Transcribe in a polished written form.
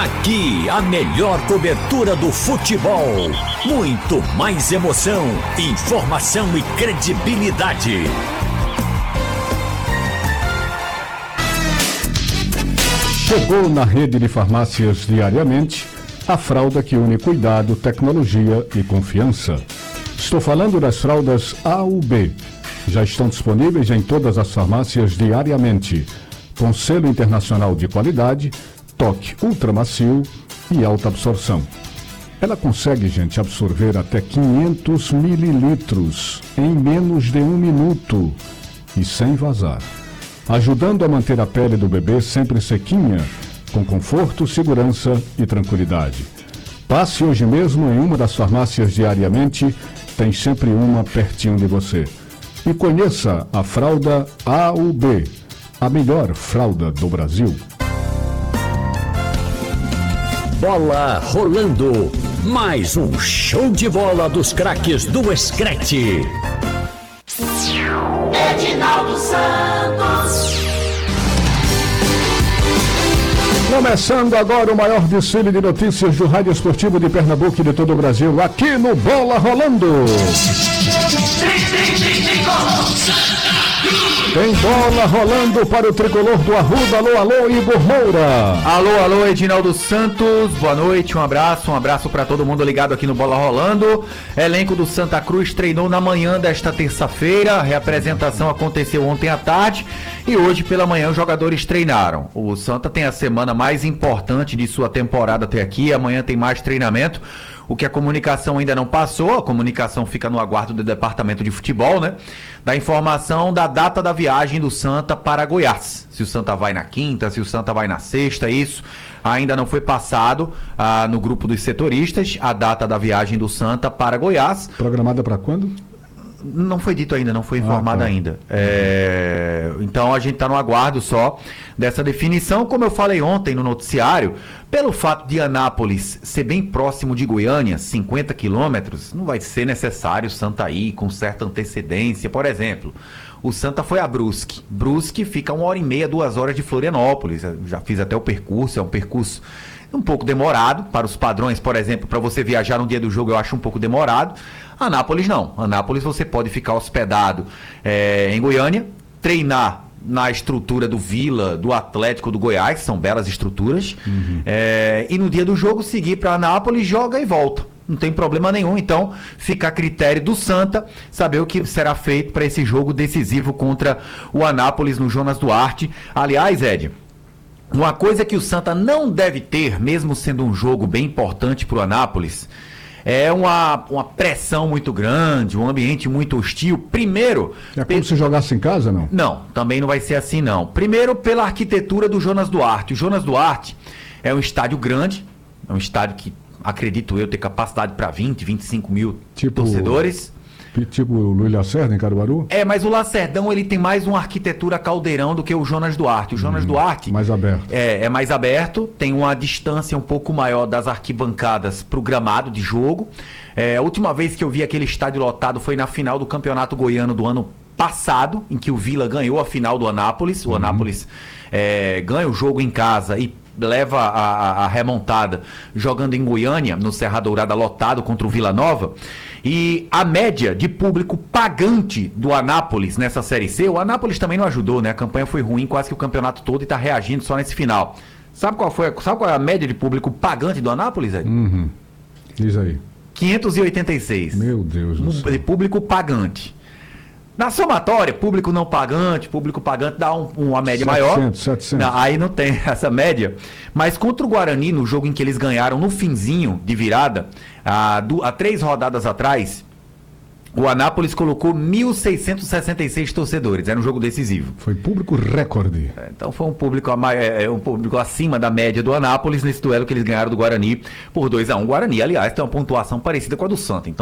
Aqui, a melhor cobertura do futebol. Muito mais emoção, informação e credibilidade. Chegou na rede de farmácias Diariamente a fralda que une cuidado, tecnologia e confiança. Estou falando das fraldas A/B. Já estão disponíveis em todas as farmácias Diariamente, com selo internacional de qualidade, toque ultramacio e alta absorção. Ela consegue, gente, absorver até 500 mililitros em menos de 1 minuto e sem vazar, ajudando a manter a pele do bebê sempre sequinha, com conforto, segurança e tranquilidade. Passe hoje mesmo em uma das farmácias Diariamente, tem sempre uma pertinho de você. E conheça a fralda A/B, a melhor fralda do Brasil. Bola rolando. Mais um show de bola dos craques do Screte. Edinaldo Santos. Começando agora o maior desfile de notícias do Rádio Esportivo de Pernambuco e de todo o Brasil, aqui no Bola Rolando. Tem bola rolando para o tricolor do Arruda. Alô, alô, Igor Moura. Alô, alô, Edinaldo Santos. Boa noite, um abraço para todo mundo ligado aqui no Bola Rolando. Elenco do Santa Cruz treinou na manhã desta terça-feira. A reapresentação aconteceu ontem à tarde e hoje pela manhã os jogadores treinaram. O Santa tem a semana mais importante de sua temporada até aqui. Amanhã tem mais treinamento. O que a comunicação ainda não passou, a comunicação fica no aguardo do departamento de futebol, né? Da informação da data da viagem do Santa para Goiás. Se o Santa vai na quinta, se o Santa vai na sexta, isso ainda não foi passado no grupo dos setoristas, a data da viagem do Santa para Goiás. Programada para quando? Não foi dito ainda, não foi informado ainda. Então a gente está no aguardo só dessa definição. Como eu falei ontem no noticiário, pelo fato de Anápolis ser bem próximo de Goiânia, 50 quilômetros, não vai ser necessário o Santa ir com certa antecedência. Por exemplo, o Santa foi a Brusque. Brusque fica 1h30, 2 horas de Florianópolis. Eu já fiz até o percurso, é um percurso um pouco demorado para os padrões, por exemplo, para você viajar no dia do jogo eu acho um pouco demorado. Anápolis não. Anápolis você pode ficar hospedado em Goiânia, treinar na estrutura do Vila, do Atlético do Goiás, são belas estruturas, e no dia do jogo seguir para Anápolis, joga e volta. Não tem problema nenhum, então fica a critério do Santa saber o que será feito para esse jogo decisivo contra o Anápolis no Jonas Duarte. Aliás, Ed, uma coisa que o Santa não deve ter, mesmo sendo um jogo bem importante para o Anápolis, é uma pressão muito grande, um ambiente muito hostil. Primeiro... É como se jogasse em casa, não? Não, também não vai ser assim, não. Primeiro, pela arquitetura do Jonas Duarte. O Jonas Duarte é um estádio grande, é um estádio que, acredito eu, tem capacidade para 20, 25 mil torcedores. Tipo o Luiz Lacerda em Caruaru? Mas o Lacerdão ele tem mais uma arquitetura caldeirão do que o Jonas Duarte. O Jonas Duarte... Mais aberto. É mais aberto, tem uma distância um pouco maior das arquibancadas para o gramado de jogo. A última vez que eu vi aquele estádio lotado foi na final do Campeonato Goiano do ano passado, em que o Vila ganhou a final do Anápolis. O Anápolis ganha o jogo em casa e leva a remontada jogando em Goiânia, no Serra Dourada lotado contra o Vila Nova. E a média de público pagante do Anápolis nessa Série C, o Anápolis também não ajudou, né? A campanha foi ruim quase que o campeonato todo e está reagindo só nesse final. Sabe qual é a média de público pagante do Anápolis, Ed? Diz aí. 586. Meu Deus do céu. De público pagante. Na somatória, público não pagante, público pagante dá uma média 700, maior. 700. Não, aí não tem essa média. Mas contra o Guarani, no jogo em que eles ganharam no finzinho de virada, há 3 rodadas atrás, o Anápolis colocou 1.666 torcedores. Era um jogo decisivo. Foi público recorde. Então foi um público acima da média do Anápolis nesse duelo que eles ganharam do Guarani por 2-1. O Guarani, aliás, tem uma pontuação parecida com a do Santa. Então